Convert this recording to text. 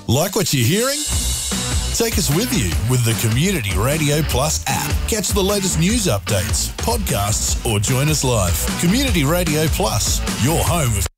Like what you're hearing? Take us with you with the Community Radio Plus app. Catch the latest news updates, podcasts, or join us live. Community Radio Plus, your home of